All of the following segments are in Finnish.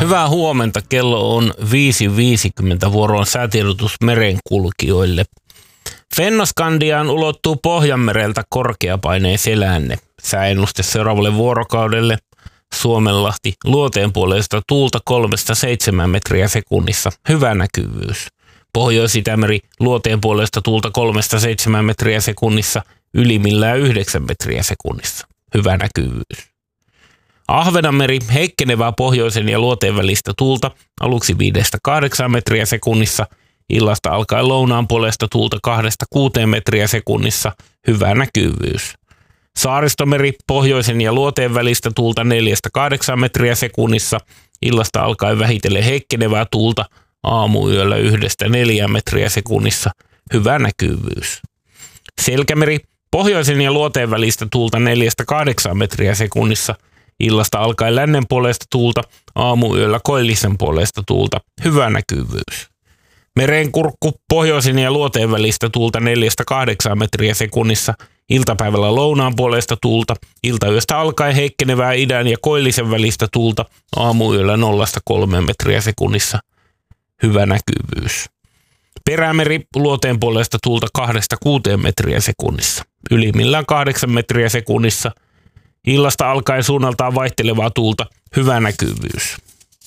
Hyvää huomenta. Kello on 5.50. Vuoroon säätiedotus merenkulkijoille. Fennoskandiaan ulottuu Pohjanmereltä korkeapaineen selänne. Sääennuste seuraavalle vuorokaudelle. Suomenlahti luoteen puolesta tuulta 3-7 metriä sekunnissa. Hyvä näkyvyys. Pohjois-Itämeri luoteen puolesta tuulta 3-7 metriä sekunnissa. Ylimmillään 9 metriä sekunnissa. Hyvä näkyvyys. Ahvenanmeri heikkenevää pohjoisen ja luoteen välistä tuulta aluksi 5-8 metriä sekunnissa. Illasta alkaen lounaan puolesta tuulta 2-6 metriä sekunnissa. Hyvä näkyvyys. Saaristomeri pohjoisen ja luoteen välistä tuulta 4-8 metriä sekunnissa. Illasta alkaen vähitellen heikkenevää tuulta aamuyöllä 1-4 metriä sekunnissa. Hyvä näkyvyys. Selkämeri pohjoisen ja luoteen välistä tuulta 4-8 metriä sekunnissa. Illasta alkaen lännen puolesta tuulta aamuyöllä koillisen puolesta tuulta. Hyvä näkyvyys. Merenkurkku pohjoisen ja luoteen välistä tuulta 4-8 metriä sekunnissa. Iltapäivällä lounaan puolesta tuulta. Iltayöstä alkaen heikkenevää idän ja koillisen välistä tuulta aamuyöllä 0-3 metriä sekunnissa. Hyvä näkyvyys. Perämeri luoteen puolesta tuulta 2-6 metriä sekunnissa. Ylimmillään 8 metriä sekunnissa. Illasta alkaen suunnaltaan vaihtelevaa tuulta. Hyvä näkyvyys.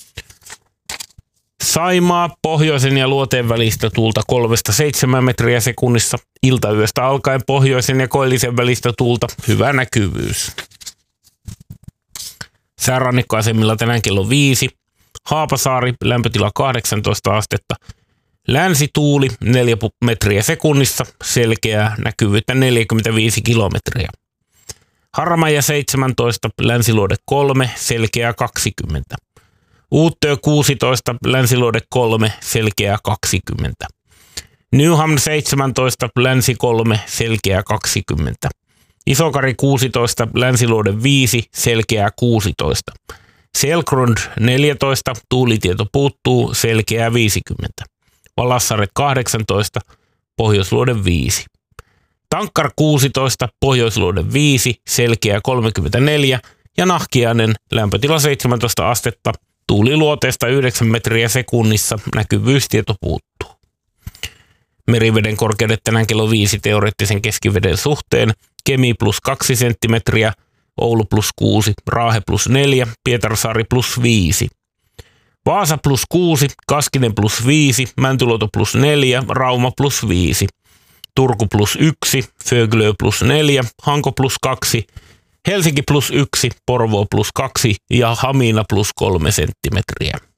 Saimaa pohjoisen ja luoteen välistä tuulta 3-7 metriä sekunnissa. Iltayöstä alkaen pohjoisen ja koillisen välistä tuulta. Hyvä näkyvyys. Säärannikkoasemilla tänään kello 5. Haapasaari lämpötila 18 astetta. Länsituuli 4 metriä sekunnissa. Selkeää näkyvyyttä 45 kilometriä. Harmaja 17, Länsiluode 3, selkeää 20. Uuttöö 16, Länsiluode 3, selkeää 20. Newham 17, Länsi 3, selkeää 20. Isokari 16, Länsiluode 5, selkeää 16. Selkrund 14, tuulitieto puuttuu, selkeää 50. Valassaret 18, Pohjoisluode 5. Tankkar 16, Pohjoisluode 5, selkeä 34 ja Nahkiainen lämpötila 17 astetta, tuuli luoteesta 9 metriä sekunnissa, näkyvyystieto puuttuu. Meriveden korkeudet tänään kello 5 teoreettisen keskiveden suhteen, Kemi +2 senttimetriä, Oulu +6, Raahe +4, Pietarsaari +5. Vaasa +6, Kaskinen +5, Mäntyluoto +4, Rauma +5. Turku +1, Föglö +4, Hanko +2, Helsinki +1, Porvoo +2 ja Hamina +3 senttimetriä.